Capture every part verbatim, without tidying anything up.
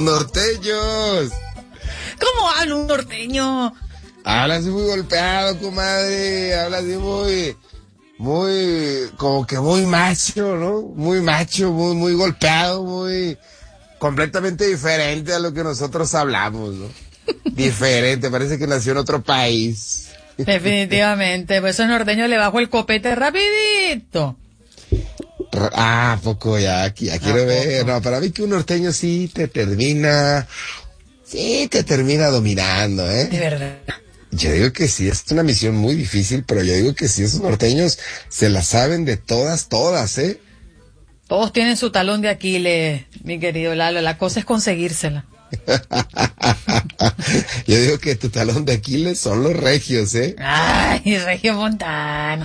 norteños. ¿Cómo habla un norteño? Habla así muy golpeado, comadre. Habla así muy, muy, como que muy macho, ¿no? Muy macho, muy, muy golpeado, muy, completamente diferente a lo que nosotros hablamos, ¿no? Diferente, parece que nació en otro país. Definitivamente, pues esos norteños le bajo el copete rapidito. Ah, poco ya, aquí, ya quiero ver. No, para mí que un norteño sí te termina, sí te termina dominando, ¿eh? De verdad. Yo digo que sí, es una misión muy difícil, pero yo digo que sí, esos norteños se la saben de todas, todas, ¿eh? Todos tienen su talón de Aquiles, mi querido Lalo, la cosa es conseguírsela. Yo digo que tu talón de Aquiles son los regios, ¿eh? Ay, Regio Montano.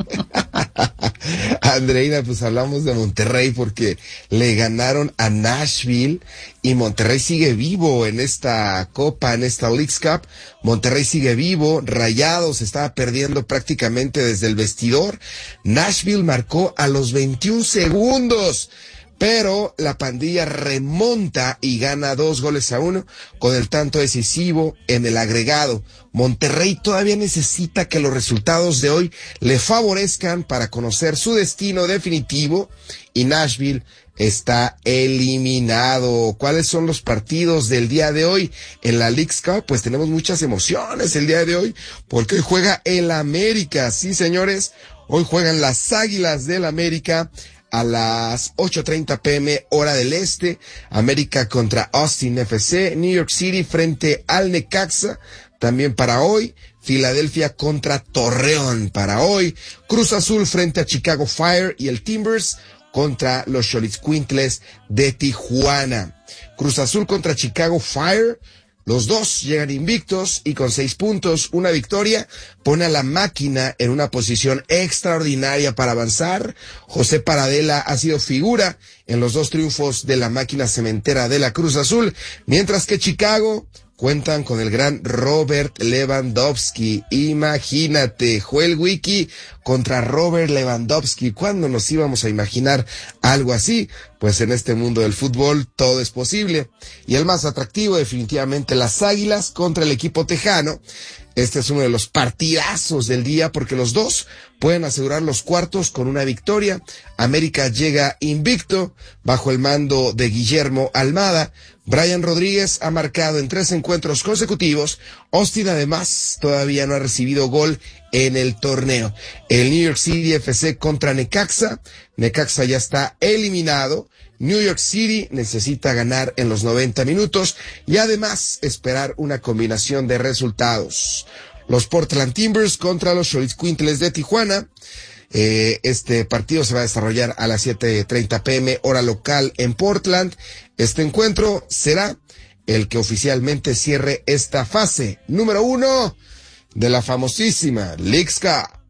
Andreina, pues hablamos de Monterrey porque le ganaron a Nashville y Monterrey sigue vivo en esta Copa, en esta Leagues Cup. Monterrey sigue vivo, Rayados estaba perdiendo prácticamente desde el vestidor. Nashville marcó a los veintiún segundos. Pero la pandilla remonta y gana dos goles a uno con el tanto decisivo en el agregado. Monterrey todavía necesita que los resultados de hoy le favorezcan para conocer su destino definitivo y Nashville está eliminado. ¿Cuáles son los partidos del día de hoy en la Leagues Cup? Pues tenemos muchas emociones el día de hoy porque hoy juega el América. Sí, señores, hoy juegan las Águilas del América a las ocho treinta pm hora del este. América contra Austin F C, New York City frente al Necaxa, también para hoy. Filadelfia contra Torreón para hoy. Cruz Azul frente a Chicago Fire y el Timbers contra los Xolitzcuintles de Tijuana. Cruz Azul contra Chicago Fire. Los dos llegan invictos y con seis puntos, una victoria, pone a la máquina en una posición extraordinaria para avanzar. José Paradela ha sido figura en los dos triunfos de la máquina cementera de la Cruz Azul, mientras que Chicago cuentan con el gran Robert Lewandowski. Imagínate, Joel Wiki contra Robert Lewandowski. ¿Cuándo nos íbamos a imaginar algo así? Pues en este mundo del fútbol todo es posible. Y el más atractivo, definitivamente, las Águilas contra el equipo tejano. Este es uno de los partidazos del día porque los dos pueden asegurar los cuartos con una victoria. América llega invicto bajo el mando de Guillermo Almada. Brian Rodríguez ha marcado en tres encuentros consecutivos. Austin además todavía no ha recibido gol en el torneo. El New York City F C contra Necaxa. Necaxa ya está eliminado. New York City necesita ganar en los noventa minutos y además esperar una combinación de resultados. Los Portland Timbers contra los Xolitzcuintles de Tijuana. Eh, este partido se va a desarrollar a las siete treinta pm hora local en Portland. Este encuentro será el que oficialmente cierre esta fase número uno de la famosísima Leagues Cup.